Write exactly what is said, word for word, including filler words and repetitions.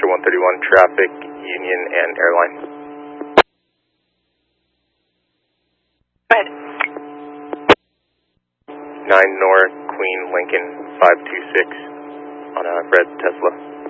Roger one thirty-one, traffic, Union, and airline. Go ahead. nine North, Queen, Lincoln, five two six on a red Tesla.